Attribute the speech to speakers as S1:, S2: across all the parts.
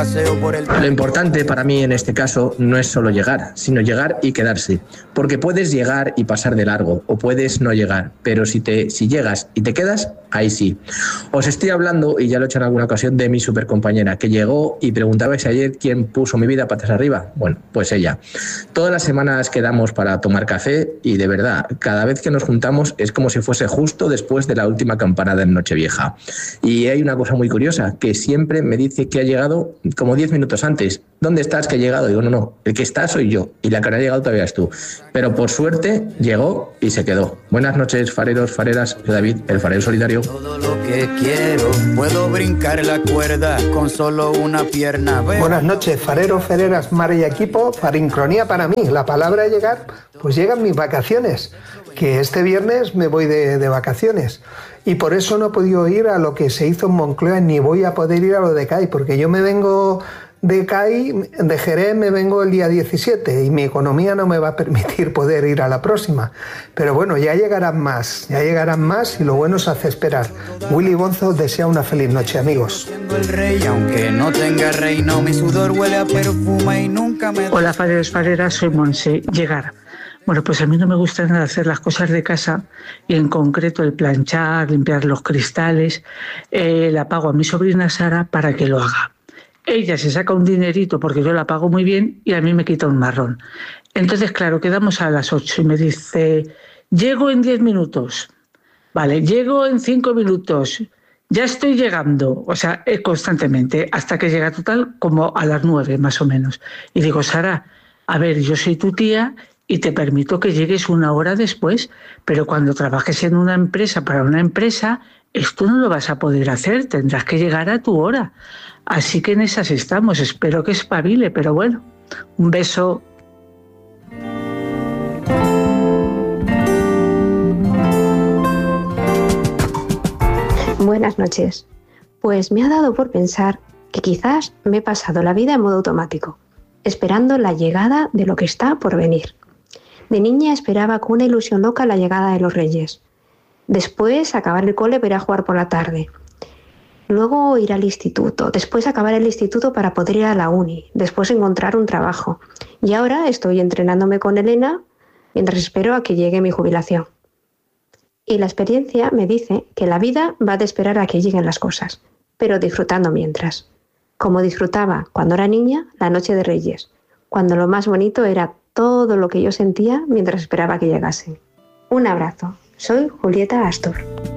S1: Lo importante para mí en este caso no es solo llegar, sino llegar y quedarse. Porque puedes llegar y pasar de largo, o puedes no llegar, pero si llegas y te quedas, ahí sí. Os estoy hablando, y ya lo he hecho en alguna ocasión, de mi supercompañera, que llegó y preguntabais ayer quién puso mi vida patas arriba. Bueno, pues ella. Todas las semanas quedamos para tomar café y de verdad, cada vez que nos juntamos es como si fuese justo después de la última campanada en Nochevieja. Y hay una cosa muy curiosa, que siempre me dice que ha llegado como 10 minutos antes. ¿Dónde estás que he llegado? Digo, no, el que está soy yo y la que no ha llegado todavía es tú. Pero por suerte llegó y se quedó. Buenas noches, fareros, fareras. Soy David, el farero solidario.
S2: Todo lo que quiero, puedo brincar la cuerda con solo una pierna.
S3: Buenas noches, fareros, fareras, mar y equipo. Farincronía para mí. La palabra llegar, pues llegan mis vacaciones. Que este viernes me voy de vacaciones. Y por eso no he podido ir a lo que se hizo en Moncloa, ni voy a poder ir a lo de CAI, porque yo me vengo de CAI, de Jerez, me vengo el día 17 y mi economía no me va a permitir poder ir a la próxima. Pero bueno, ya llegarán más y lo bueno se hace esperar. Willy Bonzo desea una feliz noche, amigos.
S4: Hola, fareros, fareras, soy Monse. Llegar. Bueno, pues a mí no me gusta nada hacer las cosas de casa y en concreto el planchar, limpiar los cristales. La pago a mi sobrina Sara para que lo haga. Ella se saca un dinerito porque yo la pago muy bien y a mí me quita un marrón. Entonces, claro, quedamos a las 8 y me dice, llego en 10 minutos. Vale, llego en 5 minutos. Ya estoy llegando. O sea, constantemente, hasta que llega total como a las 9 más o menos. Y digo, Sara, a ver, yo soy tu tía y te permito que llegues una hora después, pero cuando trabajes en una empresa para una empresa, esto no lo vas a poder hacer, tendrás que llegar a tu hora. Así que en esas estamos, espero que espabile, pero bueno, un beso.
S5: Buenas noches. Pues me ha dado por pensar que quizás me he pasado la vida en modo automático, esperando la llegada de lo que está por venir. De niña esperaba con una ilusión loca la llegada de los Reyes. Después acabar el cole para ir a jugar por la tarde. Luego ir al instituto. Después acabar el instituto para poder ir a la uni. Después encontrar un trabajo. Y ahora estoy entrenándome con Elena mientras espero a que llegue mi jubilación. Y la experiencia me dice que la vida va de esperar a que lleguen las cosas, pero disfrutando mientras. Como disfrutaba cuando era niña la noche de Reyes, cuando lo más bonito era todo lo que yo sentía mientras esperaba que llegasen. Un abrazo. Soy Julieta Astor.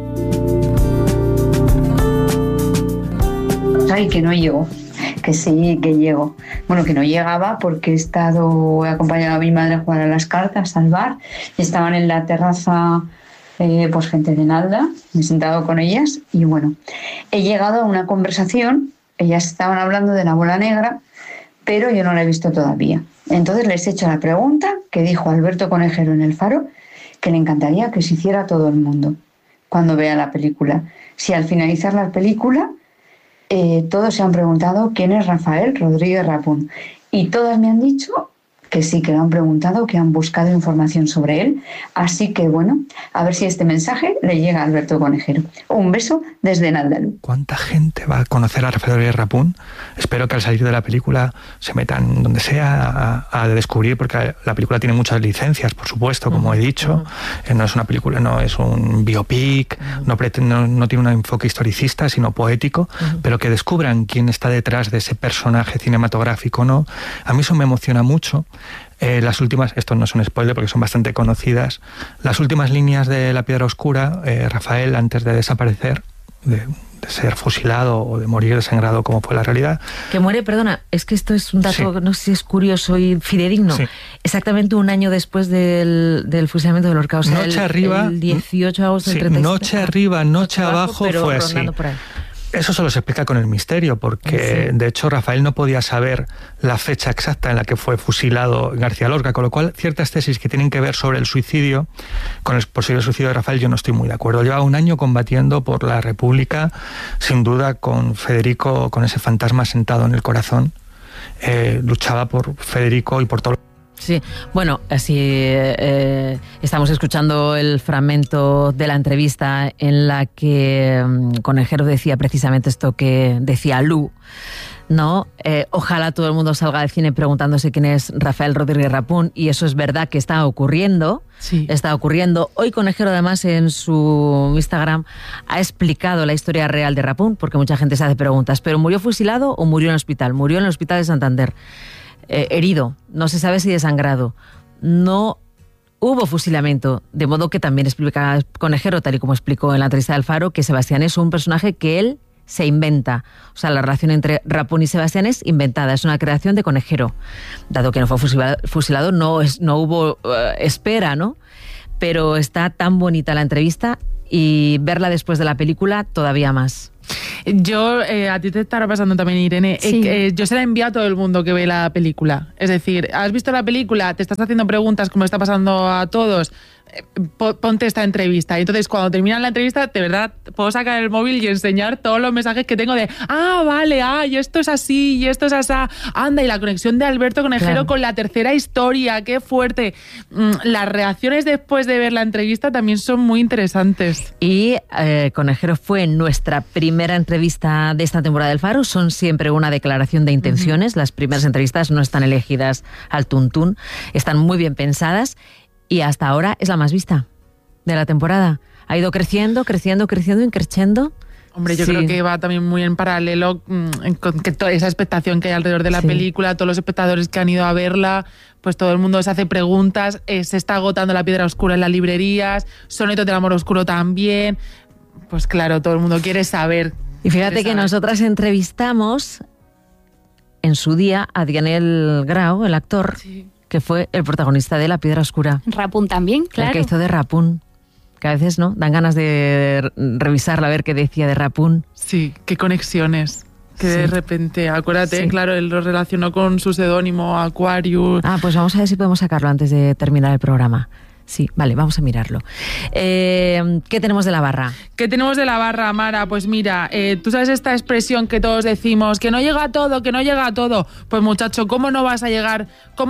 S6: Ay, que no llego, que sí, que llego. Bueno, que no llegaba porque he acompañado a mi madre a jugar a las cartas, al bar, y estaban en la terraza pues gente de Nalda, me he sentado con ellas y bueno, he llegado a una conversación, ellas estaban hablando de la bola negra, pero yo no la he visto todavía. Entonces les he hecho la pregunta que dijo Alberto Conejero en El Faro, que le encantaría que se hiciera a todo el mundo cuando vea la película. Si al finalizar la película todos se han preguntado quién es Rafael Rodríguez Rapún. Y todas me han dicho que sí, que lo han preguntado, que han buscado información sobre él. Así que bueno, a ver si este mensaje le llega a Alberto Conejero. Un beso desde Naldalú.
S7: ¿Cuánta gente va a conocer a Rafael Rodríguez Rapún? Espero que al salir de la película se metan donde sea a descubrir, porque la película tiene muchas licencias, por supuesto, como he dicho. No es una película, no es un biopic, no tiene un enfoque historicista, sino poético, pero que descubran quién está detrás de ese personaje cinematográfico, ¿no? A mí eso me emociona mucho. Las últimas, esto no es un spoiler porque son bastante conocidas, las últimas líneas de La Piedra Oscura, Rafael, antes de desaparecer, de ser fusilado o de morir desangrado como fue la realidad.
S8: Que muere, perdona, es que esto es un dato, no sé si es curioso y fidedigno, exactamente un año después del fusilamiento del Horca, o sea, el 18 de agosto del 37.
S7: Noche arriba, noche abajo, fue así.
S8: Por ahí.
S7: Eso solo se explica con el misterio, porque de hecho Rafael no podía saber la fecha exacta en la que fue fusilado García Lorca, con lo cual ciertas tesis que tienen que ver sobre el suicidio, con el posible suicidio de Rafael, yo no estoy muy de acuerdo. Lleva un año combatiendo por la República, sin duda con Federico, con ese fantasma sentado en el corazón, luchaba por Federico y por todo.
S8: Sí, bueno, así estamos escuchando el fragmento de la entrevista en la que Conejero decía precisamente esto que decía Lu, ¿no? Ojalá todo el mundo salga del cine preguntándose quién es Rafael Rodríguez Rapún, y eso es verdad que está ocurriendo.
S9: Sí.
S8: Está ocurriendo. Hoy Conejero, además, en su Instagram ha explicado la historia real de Rapún, porque mucha gente se hace preguntas. ¿Pero murió fusilado o murió en el hospital? Murió en el hospital de Santander. Herido. No se sabe si desangrado. No hubo fusilamiento, de modo que también explica Conejero, tal y como explicó en la entrevista de Alfaro, que Sebastián es un personaje que él se inventa. O sea, la relación entre Rapún y Sebastián es inventada, es una creación de Conejero. Dado que no fue fusilado, no hubo espera, ¿no? Pero está tan bonita la entrevista, y verla después de la película todavía más.
S9: Yo, a ti te estará pasando también, Irene,
S8: Sí.
S9: yo se la envío a todo el mundo que ve la película. Es decir, ¿has visto la película? Te estás haciendo preguntas como está pasando a todos. Ponte esta entrevista. Y entonces, cuando termina la entrevista, de verdad, puedo sacar el móvil y enseñar todos los mensajes que tengo de vale, y esto es así, y esto es así. Anda, y la conexión de Alberto Conejero, claro, con la tercera historia, qué fuerte. Las reacciones después de ver la entrevista también son muy interesantes.
S8: Y Conejero fue nuestra primera entrevista de esta temporada del Faro. Son siempre una declaración de intenciones. Las primeras entrevistas no están elegidas al tuntún, están muy bien pensadas. Y hasta ahora es la más vista de la temporada. Ha ido creciendo, increciendo.
S9: Hombre, yo creo que va también muy en paralelo con que toda esa expectación que hay alrededor de la película, todos los espectadores que han ido a verla, pues todo el mundo se hace preguntas, se está agotando La Piedra Oscura en las librerías, Sonetos del Amor Oscuro también. Pues claro, todo el mundo quiere saber.
S8: Y fíjate que nosotras entrevistamos en su día a Daniel Grau, el actor, que fue el protagonista de La Piedra Oscura.
S10: Rapún también, claro.
S8: El que hizo de Rapún. Que a veces, ¿no? Dan ganas de revisarla, a ver qué decía de Rapún.
S9: Sí, qué conexiones. Que de repente, acuérdate, claro, él lo relacionó con su seudónimo Aquarius.
S8: Pues vamos a ver si podemos sacarlo antes de terminar el programa. Sí, vale, vamos a mirarlo. ¿Qué tenemos de la barra?
S9: ¿Qué tenemos de la barra, Mara? Pues mira, tú sabes esta expresión que todos decimos, que no llega a todo, que no llega a todo. Pues muchacho, ¿cómo vas a llegar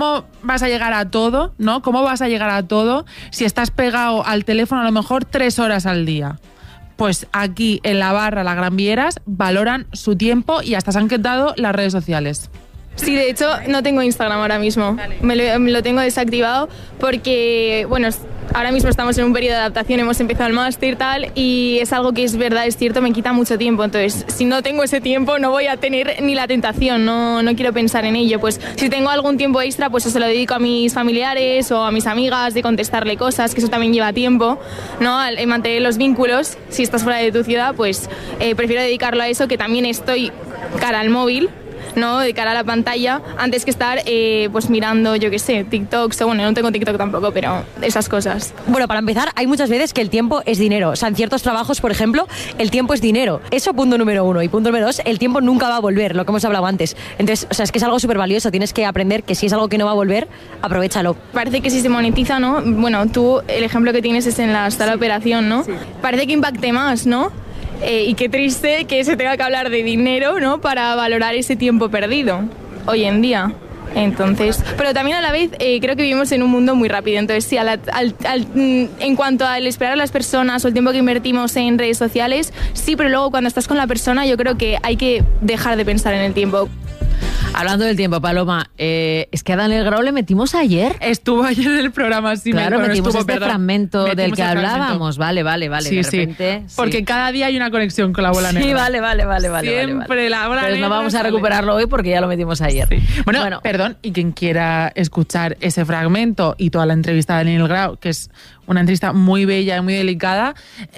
S9: a todo, ¿no? ¿Cómo vas a llegar a todo si estás pegado al teléfono a lo mejor 3 horas al día? Pues aquí en la barra Las Gran Vieras valoran su tiempo y hasta se han quitado las redes sociales.
S11: Sí, de hecho no tengo Instagram ahora mismo, me lo tengo desactivado porque, bueno, ahora mismo estamos en un periodo de adaptación, hemos empezado el máster tal, y es algo que es verdad, es cierto, me quita mucho tiempo, entonces si no tengo ese tiempo no voy a tener ni la tentación, no quiero pensar en ello, pues si tengo algún tiempo extra pues se lo dedico a mis familiares o a mis amigas, de contestarle cosas, que eso también lleva tiempo, ¿no? Mantener los vínculos, si estás fuera de tu ciudad pues prefiero dedicarlo a eso, que también estoy cara al móvil, ¿no? De cara a la pantalla, antes que estar pues mirando, yo qué sé, TikToks, bueno, no tengo TikTok tampoco, pero esas cosas.
S12: Bueno, para empezar, hay muchas veces que el tiempo es dinero. O sea, en ciertos trabajos, por ejemplo, el tiempo es dinero. Eso, punto número 1. Y punto número 2, el tiempo nunca va a volver, lo que hemos hablado antes. Entonces, o sea, es que es algo súper valioso. Tienes que aprender que si es algo que no va a volver, aprovéchalo.
S11: Parece que si se monetiza, ¿no? Bueno, tú, el ejemplo que tienes es en la sala de operación, ¿no? Sí. Parece que impacte más, ¿no? Y qué triste que se tenga que hablar de dinero, ¿no? Para valorar ese tiempo perdido hoy en día. Entonces, pero también a la vez creo que vivimos en un mundo muy rápido. Entonces, sí, en cuanto al esperar a las personas o el tiempo que invertimos en redes sociales, sí, pero luego cuando estás con la persona yo creo que hay que dejar de pensar en el tiempo.
S8: Hablando del tiempo, Paloma, es que a Daniel Grau le metimos ayer.
S9: Estuvo ayer en el programa, sí.
S8: Claro, metimos fragmento del que hablábamos. Vale,
S9: sí,
S8: de repente.
S9: Sí. Porque cada día hay una conexión con la bola negra.
S8: Sí, vale.
S9: Siempre la bola negra.
S8: Pero no vamos a recuperarlo hoy porque ya lo metimos ayer. Sí.
S9: Bueno, perdón, y quien quiera escuchar ese fragmento y toda la entrevista de Daniel Grau, que es una entrevista muy bella y muy delicada,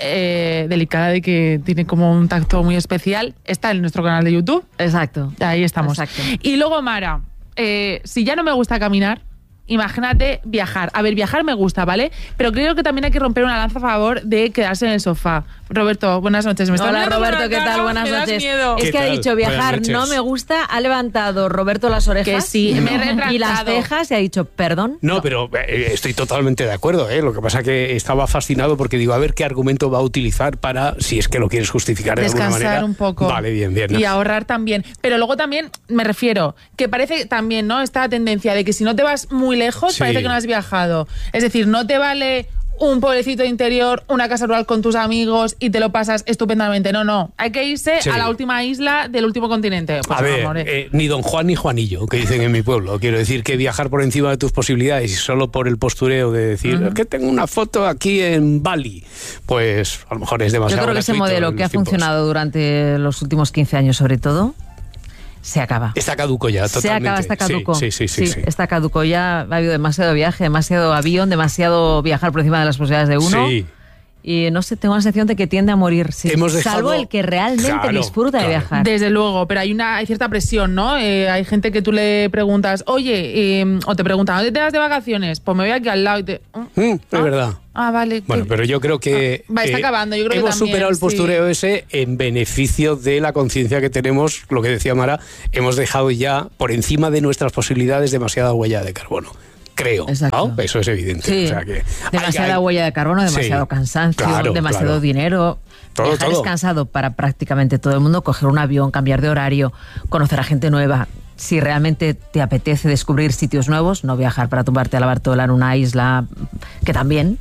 S9: de que tiene como un tacto muy especial, está en nuestro canal de YouTube.
S8: Exacto.
S9: Ahí estamos.
S8: Exacto.
S9: Y luego, Mara, si ya no me gusta caminar, imagínate viajar. A ver, viajar me gusta, ¿vale? Pero creo que también hay que romper una lanza a favor de quedarse en el sofá. Roberto, buenas noches.
S8: Hola, Roberto, ¿qué tal? Buenas noches. Es que ha dicho viajar no me gusta, ha levantado Roberto las orejas.
S9: Que sí, me he retractado.
S8: Y las cejas y ha dicho, perdón.
S13: No, pero estoy totalmente de acuerdo, ¿eh? Lo que pasa que estaba fascinado porque digo, a ver qué argumento va a utilizar para, si es que lo quieres justificar de alguna manera.
S9: Descansar un poco.
S13: Vale, bien.
S9: Y ahorrar también. Pero luego también, me refiero, que parece también, ¿no? Esta tendencia de que si no te vas muy lejos, parece que no has viajado. Es decir, no te vale un pueblecito interior, una casa rural con tus amigos y te lo pasas estupendamente. No. Hay que irse a la última isla del último continente. Pues
S13: a ver, ni Don Juan ni Juanillo, que dicen en mi pueblo. Quiero decir que viajar por encima de tus posibilidades y solo por el postureo de decir que tengo una foto aquí en Bali, pues a lo mejor es demasiado.
S8: Yo creo que ese modelo que ha funcionado durante los últimos 15 años sobre todo, se acaba.
S13: Está caduco ya, totalmente.
S8: Se acaba, está caduco.
S13: Sí.
S8: Está caduco ya. Ha habido demasiado viaje, demasiado avión, demasiado viajar por encima de las posibilidades de uno. Sí. Y no sé, tengo la sensación de que tiende a morir, salvo el que realmente disfruta de viajar.
S9: Desde luego, pero hay cierta presión, ¿no? Hay gente que tú le preguntas, oye, o te preguntan, ¿dónde te vas de vacaciones? Pues me voy aquí al lado y te...
S13: Es verdad.
S9: Vale.
S13: Bueno, pero yo creo que
S9: está acabando. Yo creo
S13: hemos
S9: que también,
S13: superado el postureo ese en beneficio de la conciencia que tenemos, lo que decía Mara, hemos dejado ya por encima de nuestras posibilidades demasiada huella de carbono. Creo, ¿no? Eso es evidente.
S8: Sí.
S13: O sea que
S8: demasiada huella de carbono, demasiado cansancio, demasiado dinero. Viajar es cansado para prácticamente todo el mundo. Coger un avión, cambiar de horario, conocer a gente nueva. Si realmente te apetece descubrir sitios nuevos, no viajar para tumbarte a la Bartola en una isla, que también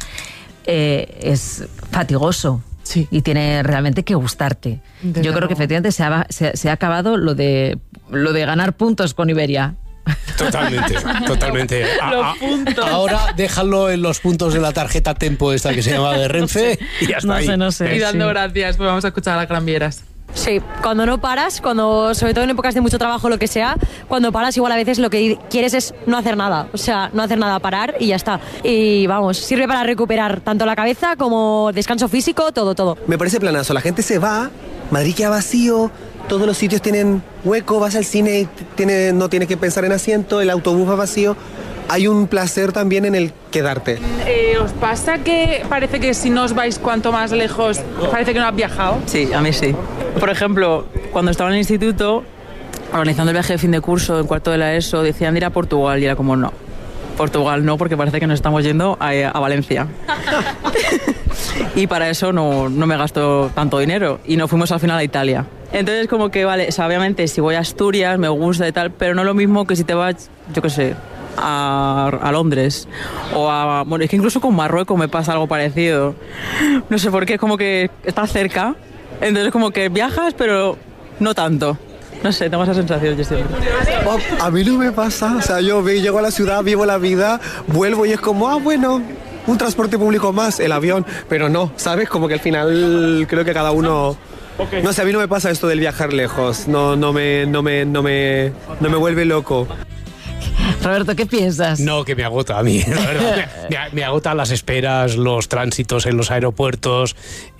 S8: es fatigoso.
S9: Sí.
S8: Y tiene realmente que gustarte. Yo creo que efectivamente se ha acabado lo de ganar puntos con Iberia.
S13: Totalmente.
S9: Los puntos.
S13: Ahora déjalo en los puntos de la tarjeta Tempo esta que se llama de Renfe y ya está.
S8: No sé.
S9: Y dando gracias, pues vamos a escuchar a las Gran Vieras.
S12: Sí, cuando no paras, sobre todo en épocas de mucho trabajo, lo que sea, cuando paras igual a veces lo que quieres es no hacer nada, parar y ya está. Y vamos, sirve para recuperar tanto la cabeza como descanso físico, todo.
S10: Me parece planazo, la gente se va, Madrid queda vacío, todos los sitios tienen hueco, vas al cine y no tienes que pensar en asiento, el autobús va vacío. Hay un placer también en el quedarte.
S9: ¿Os pasa que parece que si no os vais cuanto más lejos, parece que no has viajado?
S14: Sí, a mí sí. Por ejemplo, cuando estaba en el instituto, organizando el viaje de fin de curso en cuarto de la ESO, decían de ir a Portugal y era como no. Portugal no, porque parece que nos estamos yendo a Valencia. Y para eso no me gasto tanto dinero. Y nos fuimos al final a Italia. Entonces como que vale, obviamente si voy a Asturias me gusta y tal, pero no lo mismo que si te vas, yo qué sé, a Londres o bueno, es que incluso con Marruecos me pasa algo parecido. No sé por qué, es como que estás cerca, entonces como que viajas pero no tanto. No sé, tengo esa sensación yo siempre.
S10: A mí no me pasa, o sea, yo llego a la ciudad, vivo la vida, vuelvo y es como, bueno, un transporte público más, el avión, pero no, ¿sabes? Como que al final creo que cada uno... No sé, a mí no me pasa esto del viajar lejos, no me vuelve loco.
S8: Roberto, ¿qué piensas?
S13: No, que me agota a mí, la verdad. me agotan las esperas, los tránsitos en los aeropuertos,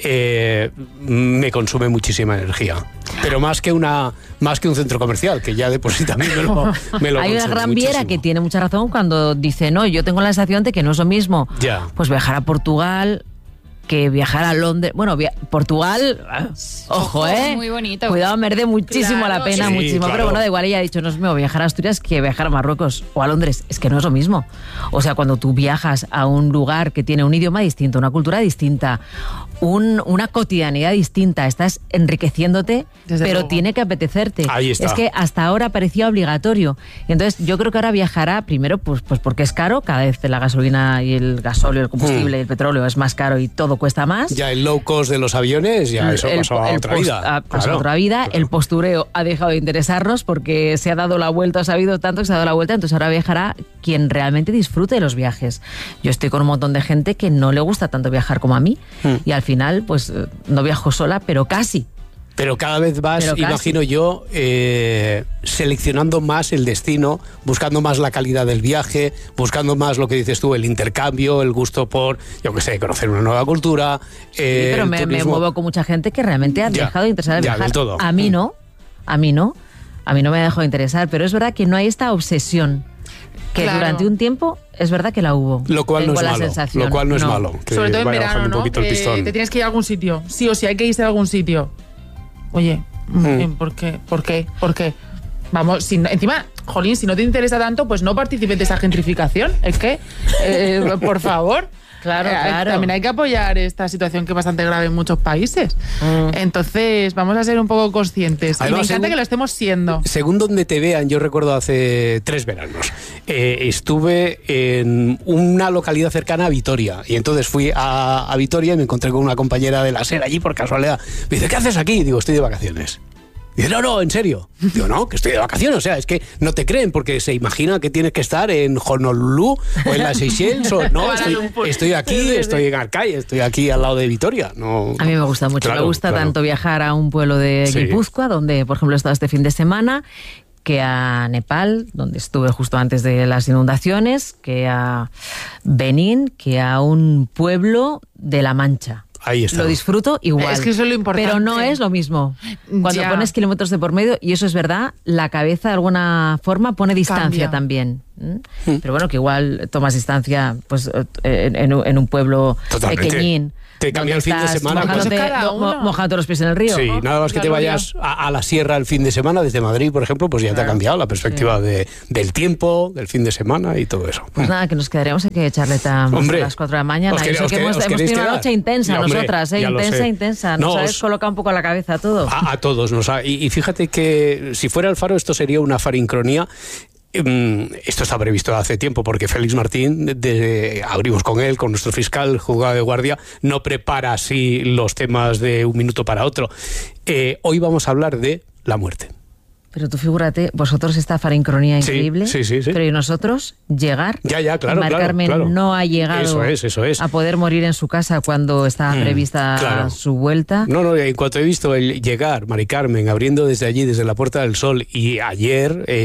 S13: me consume muchísima energía. Pero más que un centro comercial, que ya de por sí también me lo
S8: Hay una Gran Viera que tiene mucha razón cuando dice, no, yo tengo la sensación de que no es lo mismo.
S13: Ya.
S8: Pues viajar a Portugal que viajar a Londres. Bueno, Portugal, ojo,
S15: muy bonito.
S8: Cuidado, merece muchísimo la pena, muchísimo. Claro. Pero bueno, da igual, ella ha dicho, no es lo mismo viajar a Asturias que viajar a Marruecos o a Londres. Es que no es lo mismo. O sea, cuando tú viajas a un lugar que tiene un idioma distinto, una cultura distinta, una cotidianidad distinta, estás enriqueciéndote, pero luego tiene que apetecerte.
S13: Ahí está.
S8: Es que hasta ahora parecía obligatorio. Y entonces yo creo que ahora viajará primero pues porque es caro, cada vez la gasolina y el gasóleo, el combustible y el petróleo es más caro y todo cuesta más.
S13: Ya el low cost de los aviones, ya eso pasó a otra vida.
S8: Pasó a otra vida. Claro. El postureo ha dejado de interesarnos porque se ha dado la vuelta, ha sabido tanto que se ha dado la vuelta, entonces ahora viajará quien realmente disfrute de los viajes. Yo estoy con un montón de gente que no le gusta tanto viajar como a mí y al final pues no viajo sola, pero casi.
S13: Pero cada vez vas, imagino yo, seleccionando más el destino, buscando más la calidad del viaje, buscando más lo que dices tú, el intercambio, el gusto por, yo qué sé, conocer una nueva cultura.
S8: Sí, pero me muevo con mucha gente que realmente ha dejado de interesar en viajar. A mí no me ha dejado de interesar, pero es verdad que no hay esta obsesión. Que durante un tiempo es verdad que la hubo.
S13: Lo cual no es malo. Lo cual no es malo.
S9: Sobre todo en verano, ¿no? Te tienes que ir a algún sitio. Sí o sí, hay que irse a algún sitio. Oye, ¿por qué? Vamos, encima, jolín, si no te interesa tanto, pues no participes de esa gentrificación. Es que, por favor.
S8: Claro.
S9: También hay que apoyar esta situación que es bastante grave en muchos países. Entonces, vamos a ser un poco conscientes. Además, y me encanta que lo estemos siendo.
S13: Según donde te vean, yo recuerdo hace 3 veranos, estuve en una localidad cercana a Vitoria, y entonces fui a Vitoria y me encontré con una compañera de la SER allí por casualidad. Me dice, ¿qué haces aquí? Digo, estoy de vacaciones. Dice, no, en serio. Digo, no, que estoy de vacaciones. O sea, es que no te creen porque se imagina que tienes que estar en Honolulu o en las Seychelles. No, estoy aquí, estoy en Arcay, estoy aquí al lado de Vitoria. No,
S8: a mí me gusta mucho. Claro, me gusta tanto viajar a un pueblo de Guipúzcoa, donde, por ejemplo, he estado este fin de semana, que a Nepal, donde estuve justo antes de las inundaciones, que a Benín, que a un pueblo de La Mancha.
S13: Ahí está.
S8: Lo disfruto igual.
S9: Es que eso es lo importante.
S8: Pero no es lo mismo. Cuando pones kilómetros de por medio, y eso es verdad, la cabeza de alguna forma pone distancia también. Pero bueno, que igual tomas distancia pues en un pueblo pequeñín.
S13: Te cambia el fin de semana.
S8: Mojándote los pies en el río.
S13: Sí, nada más que te vayas a la sierra el fin de semana, desde Madrid, por ejemplo, pues ya te ha cambiado la perspectiva del tiempo, del fin de semana y todo eso.
S8: Pues nada, que nos quedaremos aquí de charleta a las 4 de la mañana. Hemos tenido una noche intensa nosotras, intensa. Nos habéis colocado un poco la cabeza a todo.
S13: A todos. Y fíjate que si fuera el Faro, esto sería una farincronía. Esto está previsto hace tiempo porque Félix Martín, abrimos con él, con nuestro fiscal, juzgado de guardia, no prepara así los temas de un minuto para otro. Hoy vamos a hablar de la muerte.
S8: Pero tú figúrate, vosotros esta farincronía increíble,
S13: sí.
S8: Pero ¿y nosotros llegar?
S13: Claro,
S8: Mari Carmen no ha llegado
S13: eso es.
S8: a poder morir en su casa cuando estaba prevista su vuelta.
S13: No, en cuanto he visto el llegar, Mari Carmen, abriendo desde allí, desde la Puerta del Sol, y ayer...